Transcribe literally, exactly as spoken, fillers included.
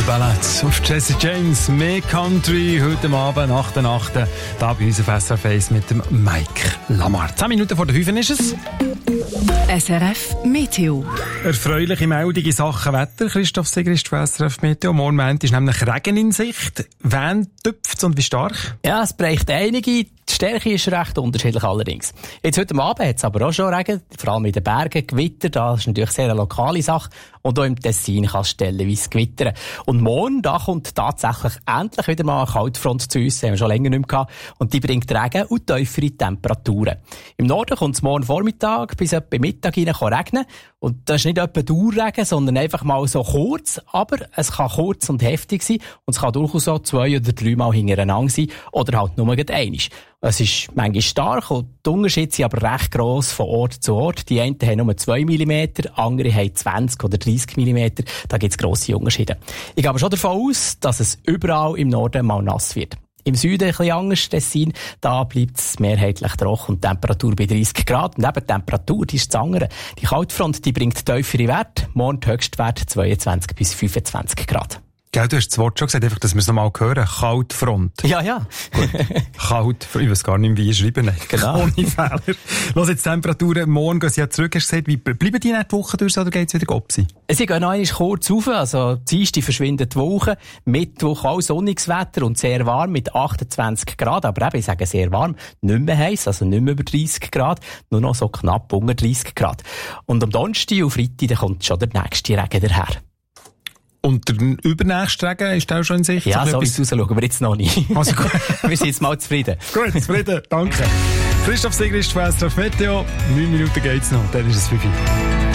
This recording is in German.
Ballads auf Jesse James, mehr Country, heute Abend, acht Uhr acht, da bei uns auf S R F eins mit dem Mike Lamar. Zehn Minuten vor der fünf ist es. S R F Meteo. Erfreuliche Meldung in Sachen Wetter. Christoph Sigrist von S R F Meteo. Morgen Montag ist nämlich Regen in Sicht. Wann tüpft und wie stark? Ja, es bräuchte einige. Die Stärke ist recht unterschiedlich allerdings. Jetzt heute Abend hat es aber auch schon Regen, vor allem in den Bergen, Gewitter, das ist natürlich sehr eine lokale Sache. Und auch im Tessin kann es stellenweise gewittern. Und morgen, da kommt tatsächlich endlich wieder mal eine Kaltfront zu uns, das haben wir schon länger nicht mehr gehabt. Und die bringt Regen und tiefere Temperaturen. Im Norden kommt es morgen Vormittag bis etwa Mittag rein regnen. Und das ist nicht etwa Dauerregen, sondern einfach mal so kurz. Aber es kann kurz und heftig sein. Und es kann durchaus auch zwei oder dreimal hintereinander sein. Oder halt nur gerade einmal. Es ist manchmal stark und die Unterschiede sind aber recht gross von Ort zu Ort. Die einen haben nur zwei Millimeter, andere haben zwanzig oder dreißig Millimeter. Da gibt es grosse Unterschiede. Ich gehe aber schon davon aus, dass es überall im Norden mal nass wird. Im Süden ein bisschen anders, Tessin, da bleibt es mehrheitlich trocken und die Temperatur bei dreißig Grad. Und eben die Temperatur, die ist das andere. Die Kaltfront, die bringt tiefere Werte. Morgen der Höchstwert zweiundzwanzig bis fünfundzwanzig Grad. Gell, du hast das Wort schon gesagt, einfach, dass wir es nochmal hören. Kaltfront. Ja, ja. Gut. Kalt, ich weiß gar nicht, wie ich schreiben. Genau. Ohne Fehler. Los, jetzt die Temperaturen, morgen gehen sie ja zurück. Hast du gesagt, wie bleiben die nicht die Woche durch, oder geht es wieder ab? Sie gehen noch einmal kurz rauf, also Dienstag verschwindet die Woche, Mittwoch auch sonniges Wetter und sehr warm mit achtundzwanzig Grad, aber eben, ich sage sehr warm, nicht mehr heiß, also nicht mehr über dreißig Grad, nur noch so knapp unter dreißig Grad. Und am Donnerstag und Freitag, da kommt schon der nächste Regen daher. Und der übernächste Regen ist auch schon in Sicht? Ja, so wie es ausschaut, aber jetzt noch nicht. Also gut. Wir sind jetzt mal zufrieden. Gut, zufrieden, danke. Christoph Sigrist von S R F Meteo. Neun Minuten geht's noch, dann ist es fünf Uhr.